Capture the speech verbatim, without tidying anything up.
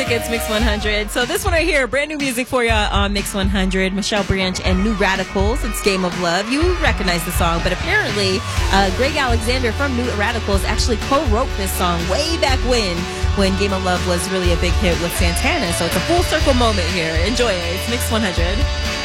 music. It's Mix one hundred. So this one right here, brand new music for you on Mix one hundred. Michelle Branch and New Radicals. It's Game of Love. You recognize the song, but apparently uh, Greg Alexander from New Radicals actually co-wrote this song way back when, when Game of Love was really a big hit with Santana. So it's a full circle moment here. Enjoy it. It's Mix one hundred.